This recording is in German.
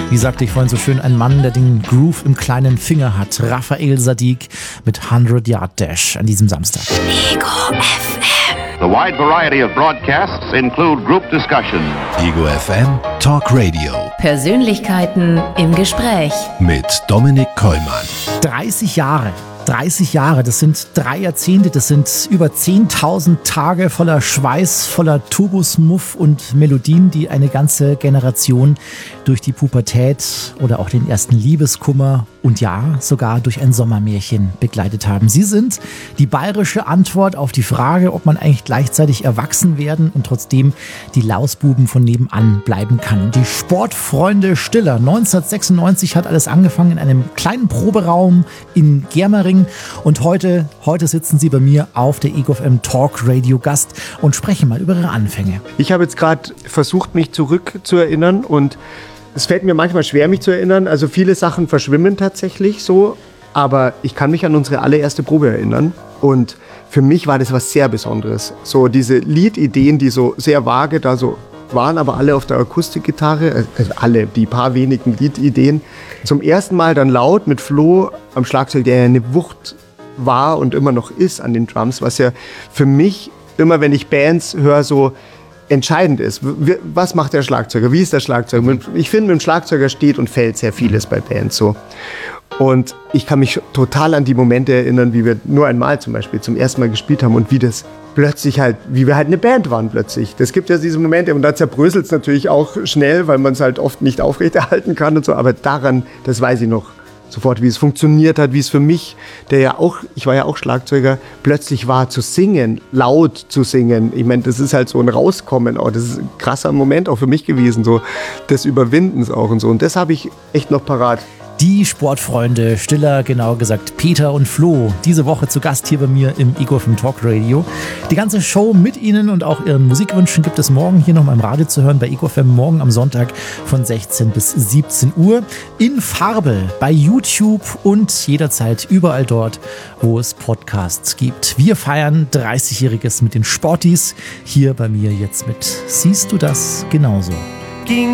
Wie sagte ich vorhin so schön, ein Mann, der den Groove im kleinen Finger hat. Raphael Saadiq mit 100 Yard Dash an diesem Samstag. Ego FM. The wide variety of broadcasts include group discussion. Ego FM Talk Radio. Persönlichkeiten im Gespräch. Mit Dominik Kollmann. 30 Jahre, das sind 3 Jahrzehnte, das sind über 10.000 Tage voller Schweiß, voller Turbusmuff und Melodien, die eine ganze Generation durch die Pubertät oder auch den ersten Liebeskummer und ja, sogar durch ein Sommermärchen begleitet haben. Sie sind die bayerische Antwort auf die Frage, ob man eigentlich gleichzeitig erwachsen werden und trotzdem die Lausbuben von nebenan bleiben kann. Die Sportfreunde Stiller. 1996 hat alles angefangen in einem kleinen Proberaum in Germering und heute sitzen sie bei mir auf der Ego FM Talk Radio Gast und sprechen mal über ihre Anfänge. Ich habe jetzt gerade versucht, mich zurückzuerinnern und es fällt mir manchmal schwer, mich zu erinnern. Also viele Sachen verschwimmen tatsächlich so, aber ich kann mich an unsere allererste Probe erinnern. Und für mich war das was sehr Besonderes. So diese Liedideen, die so sehr vage da so waren, aber alle auf der Akustikgitarre, also alle, die paar wenigen Liedideen. Zum ersten Mal dann laut mit Flo am Schlagzeug, der ja eine Wucht war und immer noch ist an den Drums, was ja für mich immer, wenn ich Bands höre, so entscheidend ist. Was macht der Schlagzeuger? Wie ist der Schlagzeuger? Ich finde, mit dem Schlagzeuger steht und fällt sehr vieles bei Bands so. Und ich kann mich total an die Momente erinnern, wie wir nur einmal zum Beispiel zum ersten Mal gespielt haben und wie das plötzlich halt, wie wir halt eine Band waren plötzlich. Das gibt ja diese Momente und da zerbröselt es natürlich auch schnell, weil man es halt oft nicht aufrechterhalten kann und so. Aber daran, das weiß ich noch sofort, wie es funktioniert hat, wie es für mich, ich war ja auch Schlagzeuger, plötzlich war zu singen, laut zu singen. Ich meine, das ist halt so ein Rauskommen auch. Das ist ein krasser Moment auch für mich gewesen, so des Überwindens auch und so. Und das habe ich echt noch parat. Die Sportfreunde Stiller, genauer gesagt Peter und Flo, diese Woche zu Gast hier bei mir im Ego FM Talk Radio. Die ganze Show mit ihnen und auch ihren Musikwünschen gibt es morgen hier nochmal im Radio zu hören bei Ego FM, morgen am Sonntag von 16 bis 17 Uhr in Farbe bei YouTube und jederzeit überall dort, wo es Podcasts gibt. Wir feiern 30-Jähriges mit den Sporties, hier bei mir jetzt mit Siehst du das genauso? Ging